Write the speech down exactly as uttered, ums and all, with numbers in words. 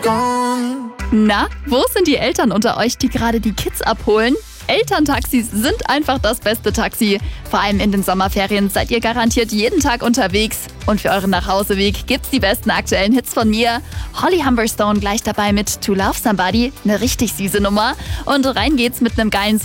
Na, wo sind die Eltern unter euch, die gerade die Kids abholen? Elterntaxis sind einfach das beste Taxi. Vor allem in den Sommerferien seid ihr garantiert jeden Tag unterwegs. Und für euren Nachhauseweg gibt's die besten aktuellen Hits von mir. Holly Humberstone gleich dabei mit To Love Somebody, eine richtig süße Nummer. Und rein geht's mit einem geilen